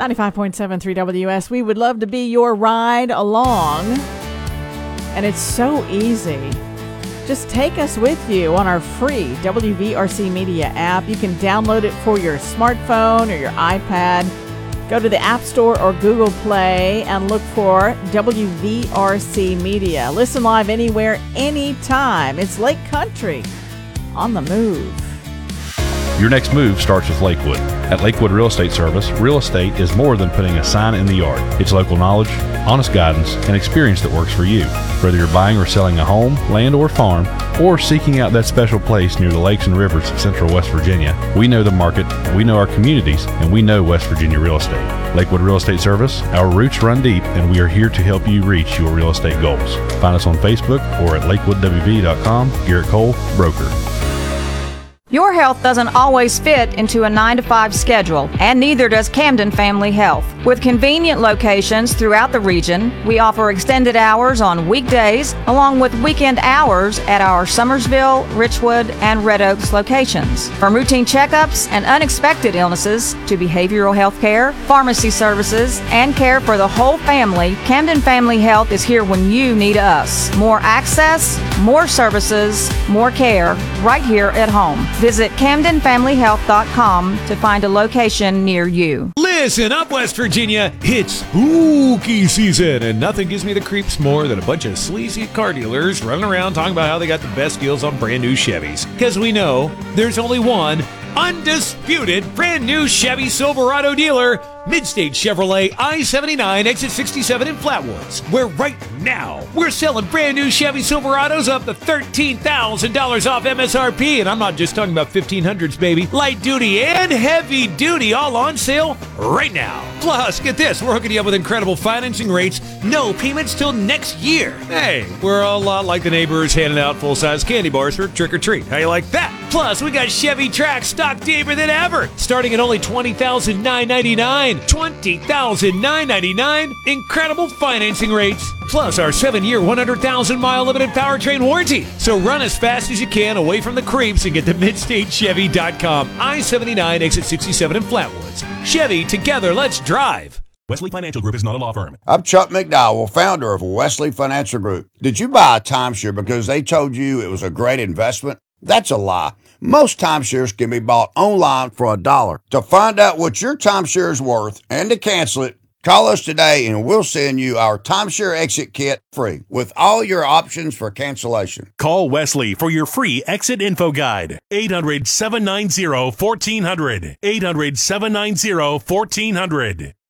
95.7 3WS. We would love to be your ride along. And it's so easy. Just take us with you on our free WVRC Media app. You can download it for your smartphone or your iPad. Go to the App Store or Google Play and look for WVRC Media. Listen live anywhere, anytime. It's Lake Country on the move. Your next move starts with Lakewood. At Lakewood Real Estate Service, real estate is more than putting a sign in the yard. It's local knowledge, honest guidance, and experience that works for you. Whether you're buying or selling a home, land, or farm, or seeking out that special place near the lakes and rivers of central West Virginia, we know the market, we know our communities, and we know West Virginia real estate. Lakewood Real Estate Service, our roots run deep, and we are here to help you reach your real estate goals. Find us on Facebook or at lakewooddwv.com. Garrett Cole, broker. Your health doesn't always fit into a 9-to-5 schedule, and neither does Camden Family Health. With convenient locations throughout the region, we offer extended hours on weekdays, along with weekend hours at our Summersville, Richwood, and Red Oaks locations. From routine checkups and unexpected illnesses to behavioral health care, pharmacy services, and care for the whole family, Camden Family Health is here when you need us. More access, more services, more care, right here at home. Visit CamdenFamilyHealth.com to find a location near you. Listen up, West Virginia. It's spooky season, and nothing gives me the creeps more than a bunch of sleazy car dealers running around talking about how they got the best deals on brand new Chevys. Because we know there's only one undisputed brand new Chevy Silverado dealer, Midstate Chevrolet I-79 exit 67 in Flatwoods, where right now we're selling brand new Chevy Silverados up to $13,000 off MSRP, and I'm not just talking about 1500s, baby. Light duty and heavy duty all on sale right now. Plus, get this, we're hooking you up with incredible financing rates, no payments till next year. Hey, we're a lot like the neighbors handing out full-size candy bars for trick or treat. How you like that? Plus, we got Chevy Trax stock deeper than ever, starting at only $20,999. $20,999. Incredible financing rates. Plus our 7-year, 100,000-mile limited powertrain warranty. So run as fast as you can away from the creeps and get to MidstateChevy.com. I-79 exit 67 in Flatwoods. Chevy, together, let's drive. Wesley Financial Group is not a law firm. I'm Chuck McDowell, founder of Wesley Financial Group. Did you buy a timeshare because they told you it was a great investment? That's a lie. Most timeshares can be bought online for $1. To find out what your timeshare is worth and to cancel it, call us today and we'll send you our timeshare exit kit free with all your options for cancellation. Call Wesley for your free exit info guide. 800-790-1400. 800-790-1400.